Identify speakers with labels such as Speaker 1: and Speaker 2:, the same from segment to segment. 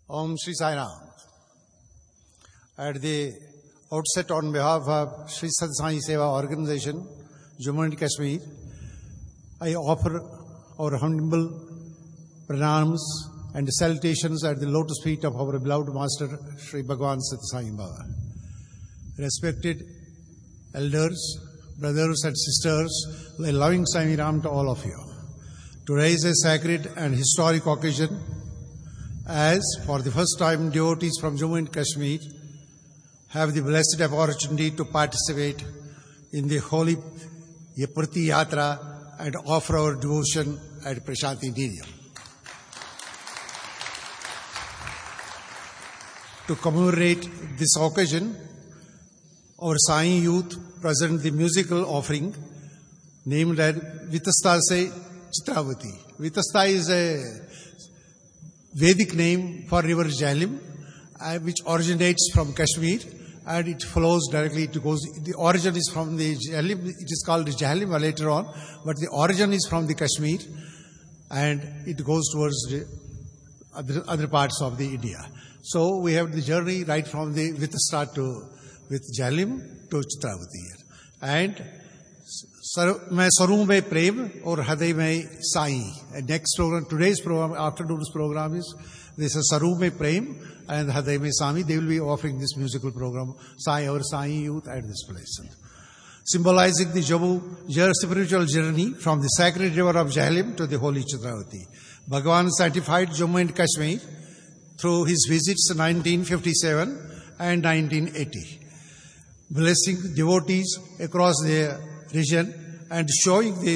Speaker 1: Om Shri Sai Ram. At the outset, on behalf of Shri Sathya Sai Seva Organization, Jammu and Kashmir, I offer our humble pranams and salutations at the lotus feet of our beloved Master, Shri Bhagwan Sathya Sai Baba. Respected elders, brothers and sisters, a loving Sai Ram to all of you. Today is a sacred and historic occasion as for the first time devotees from Jammu and Kashmir have the blessed opportunity to participate in the holy Prati Yatra and offer our devotion at Prashanti Nityam. To commemorate this occasion, our Sai youth present the musical offering named as Vitasta Se Chitravati. Vitasta is a Vedic name for river Jhelum, which originates from Kashmir and it flows directly. The origin is from the Jhelum. It is called Jhelum later on, but the origin is from the Kashmir and it goes towards the other parts of the India. So we have the journey right from the Vitasta with Jhelum to Chitravati. And मैं सरूं में प्रेम और हृदय में Sai. And next program, today's program, afternoon's program is this is Saru mein Prem and Hriday mein Sami. They will be offering this musical program, our Sai youth at this place. Symbolizing the Jammu spiritual journey from the sacred river of Jhelum to the holy Chitravati. Bhagwan sanctified Jammu and Kashmir through his visits in 1957 and 1980. Blessing devotees across the region and sowing the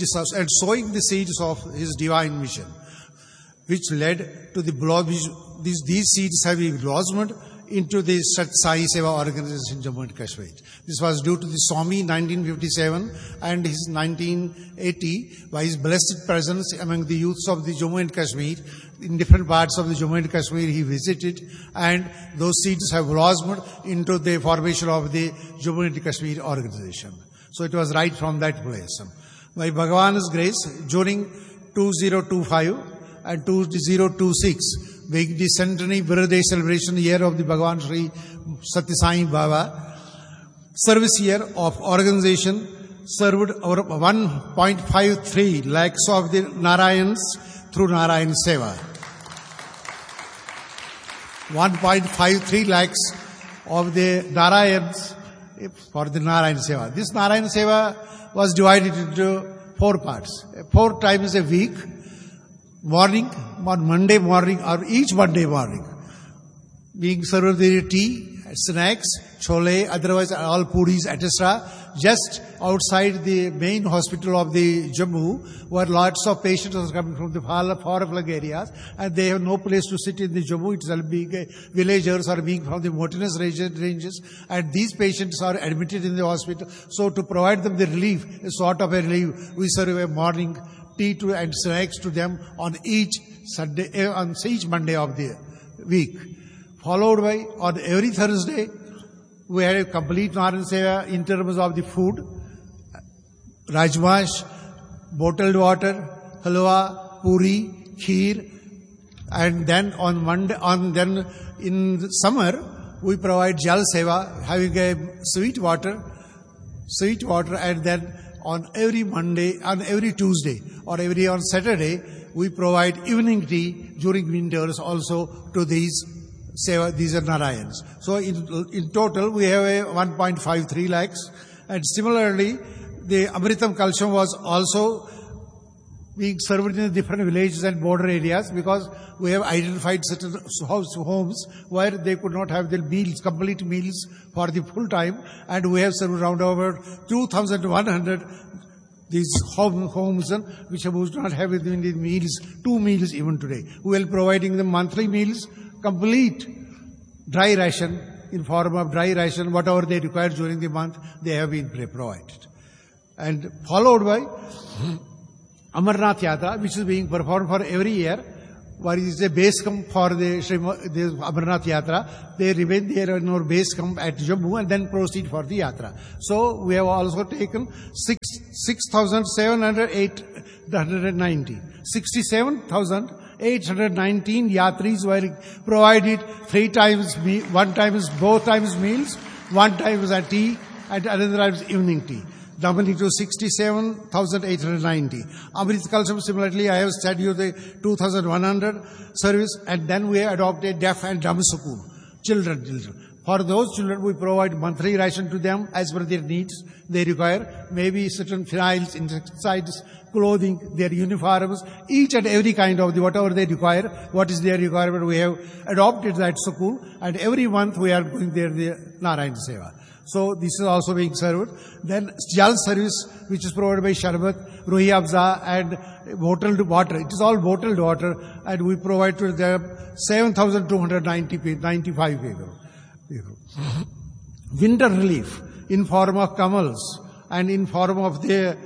Speaker 1: seeds of his divine mission, which led to the blossom. These seeds have blossomed into the Sathya Sai Seva Organization in Jammu and Kashmir. This was due to the Swami 1957 and his 1980 by his blessed presence among the youths of the Jammu and Kashmir. In different parts of the Jammu and Kashmir he visited, and those seeds have blossomed into the formation of the Jammu and Kashmir Organization. So it was right from that place. By Bhagwan's grace, during 2025 and 2026, being the centenary birthday celebration year of the Bhagwan Sri Sathya Sai Baba, service year of organization served over 1.53 lakhs of the Narayans through Narayan Seva. 1.53 lakhs of the Narayans for the Narayan Seva. This Narayan Seva was divided into 4 parts. 4 times a week, morning, on Monday morning or each Monday morning, being served the tea, snacks, chole, otherwise all puris, etc. Just outside the main hospital of the Jammu, where lots of patients are coming from the far-flung areas, and they have no place to sit in the Jammu itself, being villagers or being from the mountainous ranges, and these patients are admitted in the hospital. So to provide them the relief, a sort of a relief, we serve a morning tea and snacks to them on each Monday of the week. Followed by, on every Thursday, we had a complete Narayan Seva in terms of the food, rajmash, bottled water, halwa, puri, kheer, and then then in summer, we provide Jal Seva, having a sweet water, and then on every Monday, on every Tuesday, or on Saturday, we provide evening tea during winters also to these Seva, these are Narayans. So in total, we have a 1.53 lakhs. And similarly, the Amritam Kalsham was also being served in different villages and border areas, because we have identified certain homes where they could not have their meals, complete meals for the full time. And we have served around over 2,100 these homes which do not have the meals, 2 meals even today. We are providing them monthly meals, complete dry ration, in form of dry ration, whatever they require during the month, they have been provided. And followed by Amarnath Yatra, which is being performed for every year, where is a base camp for the Amarnath Yatra. They remain there in our base camp at Jammu and then proceed for the Yatra. So we have also taken 6,790, 67,000 819 yatris were provided 3 times, 1 time is both times meals, 1 time was a tea, and another time is evening tea. Numbering to 67,890. Amrit Kalsam, similarly, I have said you the 2,100 service, and then we adopted deaf and dumb school. Children. For those children, we provide monthly ration to them as per their needs. They require maybe certain phenyls, insecticides, clothing, their uniforms, each and every kind of whatever they require, what is their requirement. We have adopted that school, and every month we are going there, the Narayan Seva. So this is also being served. Then Jal service, which is provided by Sharbat, Ruhi Afza, and bottled water. It is all bottled water, and we provide to them 7,295 people. Winter relief in form of camels and in form of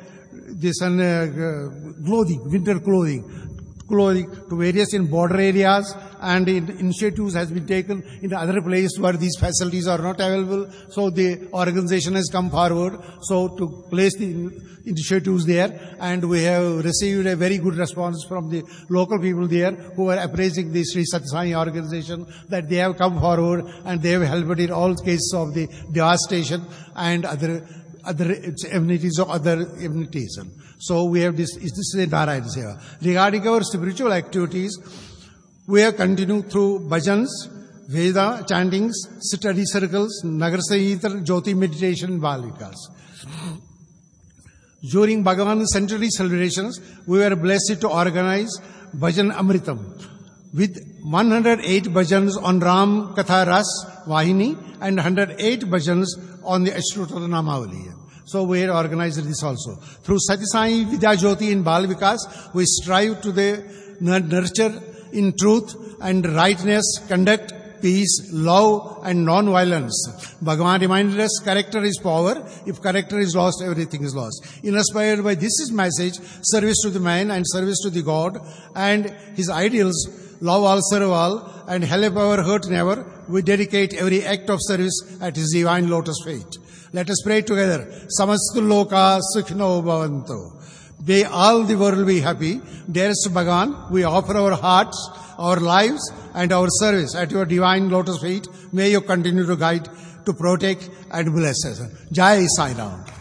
Speaker 1: clothing, winter clothing to various in border areas, and initiatives has been taken in other places where these facilities are not available. So the organization has come forward to place the initiatives there, and we have received a very good response from the local people there who are appraising the Sri Sathya Sai organization, that they have come forward and they have helped in all cases of the devastation and other amenities of other amenities. So we have this is a Narayan Seva. Regarding our spiritual activities, we have continued through bhajans, Veda chantings, study circles, Nagar Sangeet, Jyoti meditation, and Bal Vikas. During Bhagavan's centenary celebrations, we were blessed to organize Bhajan Amritam with 108 bhajans on Ram Katha Ras Vahini and 108 bhajans on the Ashruta Namavali. So we had organized this also. Through Sathya Sai Vidya Jyoti in Bal Vikas, we strive to nurture in truth and rightness, conduct, peace, love, and non-violence. Bhagavan reminded us, character is power. If character is lost, everything is lost. Inspired by this message, service to the man and service to the God, and his ideals, love all, serve all, and help our hurt never, we dedicate every act of service at his divine lotus feet. Let us pray together. Samastu loka sukhino bhavanto. May all the world be happy. Dearest Bhagavan, we offer our hearts, our lives, and our service at your divine lotus feet. May you continue to guide, to protect, and bless us. Jai Sai Ram.